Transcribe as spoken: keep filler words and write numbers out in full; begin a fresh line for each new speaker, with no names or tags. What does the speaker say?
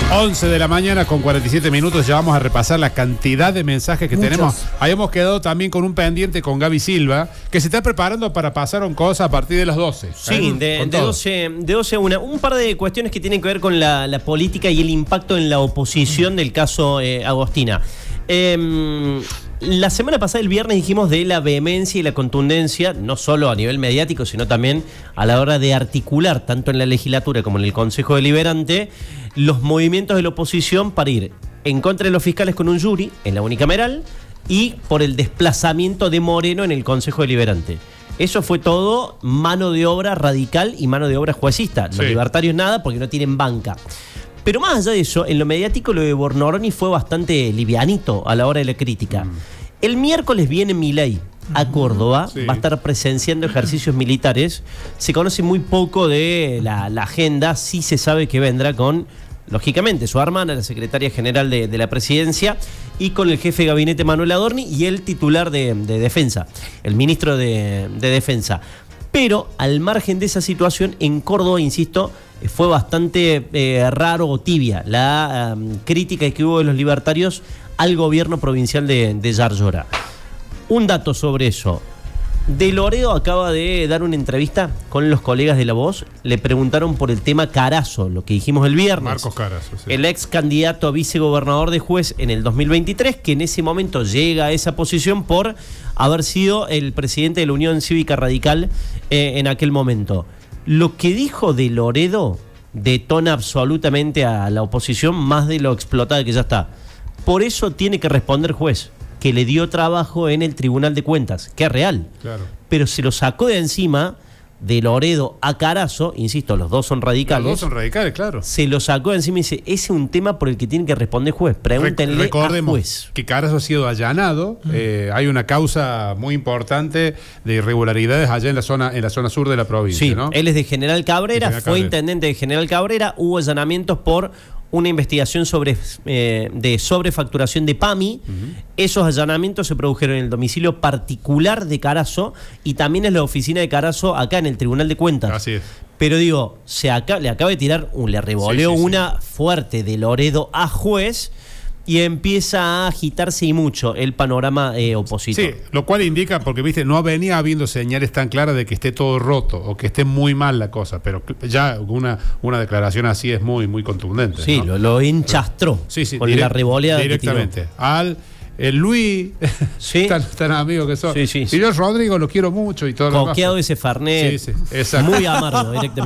once de la mañana con cuarenta y siete minutos. Ya vamos a repasar la cantidad de mensajes que Muchos. tenemos. Habíamos quedado también con un pendiente con Gaby Silva, que se está preparando para pasar un cosa a partir de las doce.
Sí, de, de, doce, de doce a una. Un par de cuestiones que tienen que ver con la, la política y el impacto en la oposición del caso eh, Agostina. Eh, la semana pasada, el viernes, dijimos de la vehemencia y la contundencia, no solo a nivel mediático, sino también a la hora de articular, tanto en la legislatura como en el Consejo Deliberante, los movimientos de la oposición para ir en contra de los fiscales con un jury en la unicameral y por el desplazamiento de Moreno en el Consejo Deliberante. Eso fue todo mano de obra radical y mano de obra juecista. Los sí. libertarios nada, porque no tienen banca. Pero más allá de eso, en lo mediático lo de Bornoroni fue bastante livianito a la hora de la crítica. Mm. El miércoles viene Milei a Córdoba, sí. va a estar presenciando ejercicios militares. Se conoce muy poco de la, la agenda, sí se sabe que vendrá con, lógicamente, su hermana, la secretaria general de, de la presidencia, y con el jefe de gabinete Manuel Adorni y el titular de, de Defensa, el ministro de, de Defensa. Pero al margen de esa situación, en Córdoba, insisto, fue bastante eh, raro o tibia la um, crítica que hubo de los libertarios al gobierno provincial de, de Yarlora. Un dato sobre eso. De Loredo acaba de dar una entrevista con los colegas de La Voz. Le preguntaron por el tema Carazo, lo que dijimos el viernes.
Marcos Carazo, sí.
El ex candidato a vicegobernador de Juez en el dos mil veintitrés, que en ese momento llega a esa posición por haber sido el presidente de la Unión Cívica Radical eh, en aquel momento. Lo que dijo de Loredo detona absolutamente a la oposición, más de lo explotada que ya está. Por eso tiene que responder Juez, que le dio trabajo en el Tribunal de Cuentas, que es real. Claro. Pero se lo sacó de encima de Loredo a Carazo, insisto, los dos son radicales.
Los dos son radicales, claro.
Se lo sacó de encima y dice, ese es un tema por el que tiene que responder Juez. Pregúntenle Re
recordemos
a Juez.
que Carazo ha sido allanado. Mm. Eh, hay una causa muy importante de irregularidades allá en la zona, en la zona sur de la provincia.
Sí,
¿no?
Él es de General Cabrera, de General fue Cabrera. intendente de General Cabrera. Hubo allanamientos por una investigación sobre eh, de sobrefacturación de P A M I. Uh-huh. Esos allanamientos se produjeron en el domicilio particular de Carazo y también en la oficina de Carazo acá en el Tribunal de Cuentas.
Así es.
Pero digo, se acaba, le acaba de tirar, un, le revoleó sí, sí, una sí. fuerte de Loredo a Juez y empieza a agitarse y mucho el panorama eh, opositor.
Sí, lo cual indica, porque viste, no venía habiendo señales tan claras de que esté todo roto o que esté muy mal la cosa, pero ya una, una declaración así es muy, muy contundente.
Sí,
¿no?
lo, lo enchastró
sí, sí,
con
direct,
la revoleada
directamente. Al el Luis,
¿sí?
tan, tan amigo que son.
Sí, sí, sí.
Y yo Rodrigo lo quiero mucho y todo.
Coqueado ese Fernet,
sí, sí, exacto.
muy amargo directamente.